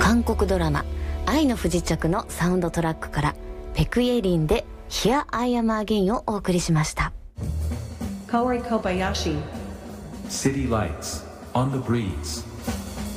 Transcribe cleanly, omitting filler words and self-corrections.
韓国ドラマ「愛の不時着」のサウンドトラックからペクイエリンで「Here I Am Again」をお送りしました。 Kohei Kobayashi City Lights on the Breeze